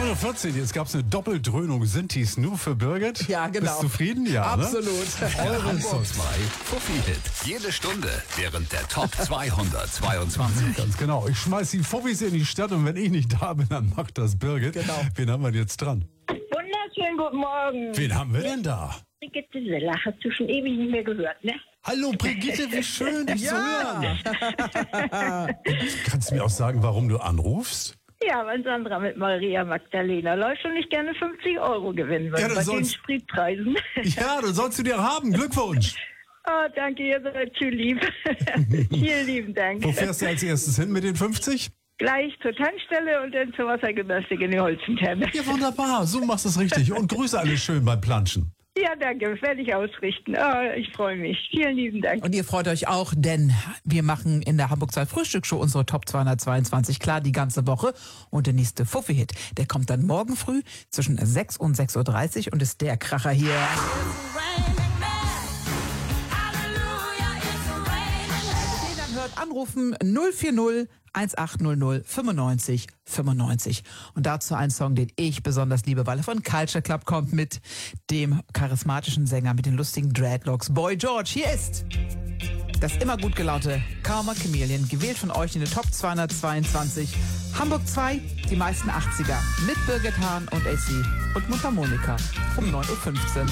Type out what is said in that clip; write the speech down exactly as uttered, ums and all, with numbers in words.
neun Uhr vierzehn, jetzt gab es eine Doppeldröhnung. Sind die nur für Birgit? Ja, genau. Bist du zufrieden? Ja, absolut. Ne? Hamburg zwei Fuffi-Hit. Jede Stunde während der Top zweihundertzweiundzwanzig. Ganz genau. Ich schmeiß die Fuffis in die Stadt und wenn ich nicht da bin, dann macht das Birgit. Genau. Wen haben wir jetzt dran? Wunderschönen guten Morgen. Wen haben wir denn da? Brigitte Seller, hast du schon ewig nicht mehr gehört, ne? Hallo Brigitte, wie schön, dich zu Ja. hören. Kannst du mir auch sagen, warum du anrufst? Ja, weil Sandra mit Maria Magdalena läuft und ich gerne fünfzig Euro gewinnen würde Ja, du bei den sollst- Spritpreisen. Ja, du sollst du dir haben. Glückwunsch. Oh, danke, ihr seid zu lieb. Vielen lieben Dank. Wo fährst du als erstes hin mit den fünfzig? Gleich zur Tankstelle und dann zur Wassergymnastik in die Holzentherme. Ja, wunderbar. So machst du es richtig. Und grüße alle schön beim Planschen. Ja, danke, das werde ich ausrichten. Oh, ich freue mich. Vielen lieben Dank. Und ihr freut euch auch, denn wir machen in der Hamburg zwei Frühstücksshow unsere Top zweihundertzweiundzwanzig klar die ganze Woche. Und der nächste Fuffi-Hit, der kommt dann morgen früh zwischen sechs und sechs Uhr dreißig und ist der Kracher hier. Dann hört anrufen null vier null eins acht null null fünfundneunzig fünfundneunzig. Und dazu ein Song, den ich besonders liebe, weil er von Culture Club kommt mit dem charismatischen Sänger mit den lustigen Dreadlocks Boy George. Hier ist das immer gut gelaunte Karma Chameleon, gewählt von euch in der Top zweihundertzweiundzwanzig. Hamburg zwei, die meisten achtziger mit Birgit Hahn und A C und Mundharmonika um neun Uhr fünfzehn.